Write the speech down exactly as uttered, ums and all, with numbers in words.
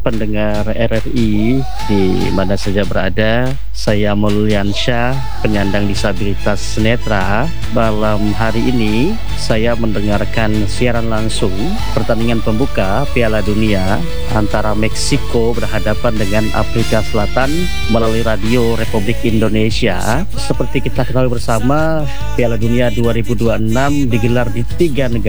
pendengar R R I di mana saja berada. Saya Mulyansyah, penyandang disabilitas netra. Malam hari ini saya mendengarkan siaran langsung pertandingan pembuka Piala Dunia antara Meksiko berhadapan dengan Afrika Selatan melalui radio Republik Indonesia. Seperti kita ketahui bersama, Piala Dunia dua ribu dua puluh enam digelar di tiga negara